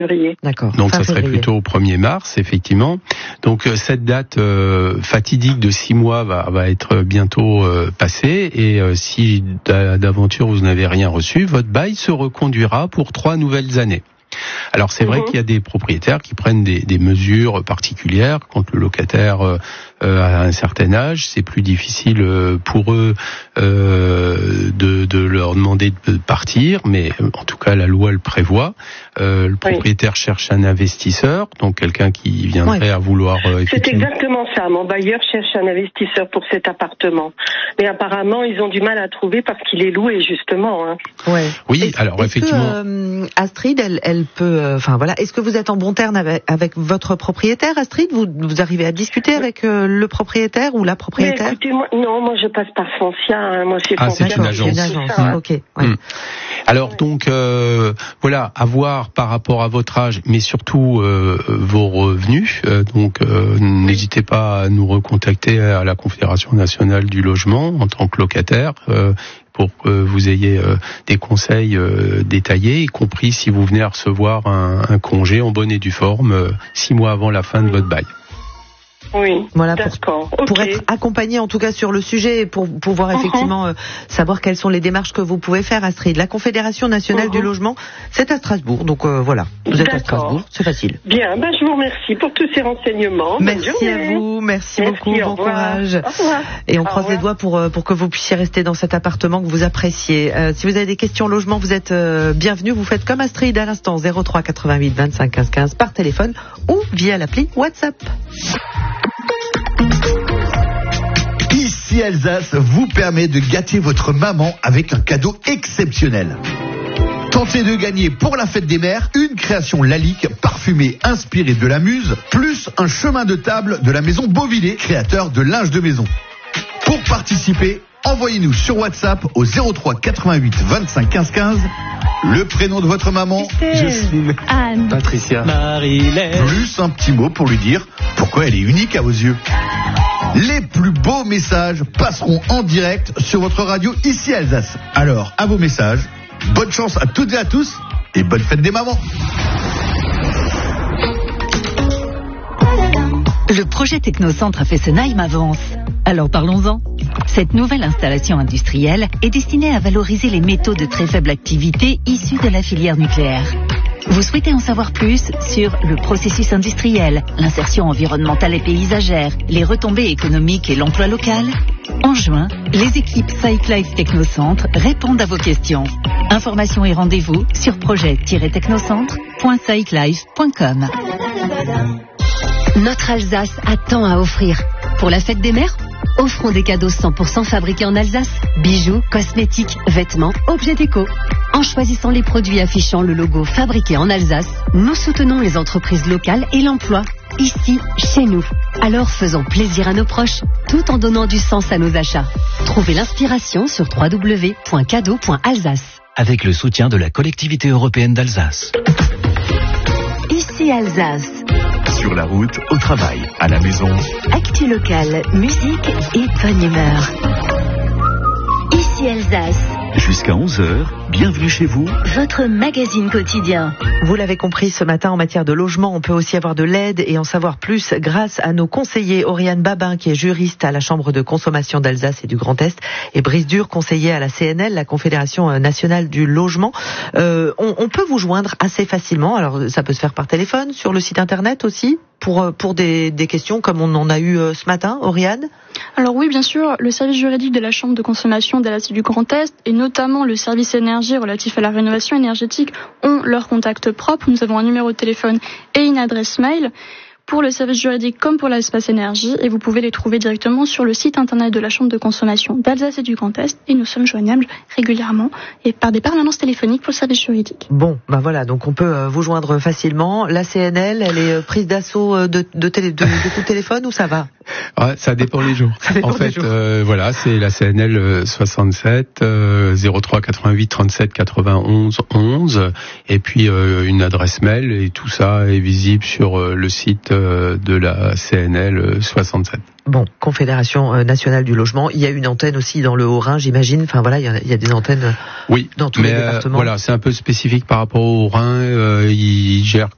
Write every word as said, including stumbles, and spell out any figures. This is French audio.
février. D'accord. Donc fin ça serait février. plutôt au premier mars, effectivement. Donc euh, cette date euh, fatidique de six mois va, va être bientôt euh, passée, et euh, si d'a- d'aventure vous n'avez rien reçu, votre bail se reconduira pour trois nouvelles années. Alors c'est vrai Mhm. qu'il y a des propriétaires qui prennent des, des mesures particulières quand le locataire euh, euh, a un certain âge. C'est plus difficile euh, pour eux euh, de, de leur demander de partir, mais euh, en tout cas la loi le prévoit. Euh, le propriétaire oui. cherche un investisseur, donc quelqu'un qui viendrait oui. à vouloir euh, effectivement... C'est exactement ça. Mon bailleur cherche un investisseur pour cet appartement, mais apparemment ils ont du mal à trouver parce qu'il est loué justement. Hein. Ouais. Oui, est-ce, alors est-ce effectivement. Que, euh, Astrid, elle, elle peut, enfin euh, voilà, est-ce que vous êtes en bon terme avec, avec votre propriétaire, Astrid? Vous, vous arrivez à discuter avec euh, le propriétaire ou la propriétaire? Mais écoutez, moi, non, moi je passe par Foncia. Hein. Moi c'est ah, Foncia. c'est une agence. C'est une agence. Ça, ouais. Ok. Ouais. Mmh. Alors donc euh, voilà, à voir par rapport à votre âge, mais surtout euh, vos revenus. Euh, donc euh, n'hésitez pas à nous recontacter à la Confédération nationale du logement en tant que locataire euh, pour que vous ayez euh, des conseils euh, détaillés, y compris si vous venez à recevoir un, un congé en bonne et due forme euh, six mois avant la fin de votre bail. Oui, voilà, d'accord. Pour, pour okay. être accompagné en tout cas sur le sujet, pour pouvoir effectivement uh-huh. euh, savoir quelles sont les démarches que vous pouvez faire, Astrid. La Confédération nationale uh-huh. du logement, c'est à Strasbourg, donc euh, voilà, vous d'accord. êtes à Strasbourg, c'est facile. Bien, ben je vous remercie pour tous ces renseignements. Merci à vous, merci, merci beaucoup, bon courage. Au revoir. Et on au croise revoir. les doigts pour euh, pour que vous puissiez rester dans cet appartement que vous appréciez. Euh, si vous avez des questions logement, vous êtes euh, bienvenus. Vous faites comme Astrid à l'instant, zéro trois quatre-vingt-huit vingt-cinq quinze quinze par téléphone ou via l'appli WhatsApp. Ici Alsace vous permet de gâter votre maman avec un cadeau exceptionnel. Tentez de gagner pour la fête des mères une création Lalique parfumée inspirée de la Muse, plus un chemin de table de la maison Beauvillet, créateur de linge de maison. Pour participer, envoyez-nous sur WhatsApp au zéro trois quatre-vingt-huit vingt-cinq quinze quinze le prénom de votre maman, Jocelyne, Anne, Patricia, Marie-Laine, plus un petit mot pour lui dire pourquoi elle est unique à vos yeux. Les plus beaux messages passeront en direct sur votre radio ici Alsace. Alors, à vos messages, bonne chance à toutes et à tous et bonne fête des mamans. Le projet Technocentre à Fessenheim avance. Alors parlons-en. Cette nouvelle installation industrielle est destinée à valoriser les métaux de très faible activité issus de la filière nucléaire. Vous souhaitez en savoir plus sur le processus industriel, l'insertion environnementale et paysagère, les retombées économiques et l'emploi local? En juin, les équipes SciClife Technocentre répondent à vos questions. Informations et rendez-vous sur projet tiret technocentre point sciclife point com. Notre Alsace a tant à offrir. Pour la fête des mères, offrons des cadeaux cent pour cent fabriqués en Alsace. Bijoux, cosmétiques, vêtements, objets déco. En choisissant les produits affichant le logo fabriqué en Alsace, nous soutenons les entreprises locales et l'emploi. Ici, chez nous. Alors faisons plaisir à nos proches, tout en donnant du sens à nos achats. Trouvez l'inspiration sur w w w point cadeau point alsace. Avec le soutien de la collectivité européenne d'Alsace. Ici Alsace. Sur la route, au travail, à la maison. Actu locale, musique et bonne humeur. Ici Alsace. Jusqu'à onze heures, bienvenue chez vous. Votre magazine quotidien. Vous l'avez compris, ce matin, en matière de logement, on peut aussi avoir de l'aide et en savoir plus grâce à nos conseillers. Oriane Babin, qui est juriste à la Chambre de consommation d'Alsace et du Grand Est, et Brice Dur, conseiller à la C N L, la Confédération nationale du logement. Euh, on, on peut vous joindre assez facilement. Alors, ça peut se faire par téléphone, sur le site internet aussi, pour, pour des, des questions comme on en a eu ce matin. Oriane ? Alors oui, bien sûr, le service juridique de la Chambre de consommation d'Alsace et du Grand Est, et notamment le service énergie relatif à la rénovation énergétique, ont leur contact propre. Nous avons un numéro de téléphone et une adresse mail pour le service juridique comme pour l'espace énergie, et vous pouvez les trouver directement sur le site internet de la Chambre de consommation d'Alsace et du Grand Est, et nous sommes joignables régulièrement et par des permanences téléphoniques pour le service juridique. Bon, ben voilà, donc on peut vous joindre facilement. La C N L, elle est prise d'assaut de, de, télé, de, de tout téléphone ou ça va? Ouais, ça dépend les jours. Dépend en fait, jours. Euh, voilà, c'est la C N L soixante-sept euh, zéro trois quatre-vingt-huit trente-sept quatre-vingt-onze onze, et puis euh, une adresse mail, et tout ça est visible sur euh, le site euh, de la C N L soixante-sept. Bon, Confédération nationale du logement, il y a une antenne aussi dans le Haut-Rhin, j'imagine. Enfin voilà, il y a, il y a des antennes oui, dans tous mais les départements. Euh, voilà, c'est un peu spécifique par rapport au Rhin. Euh, ils gèrent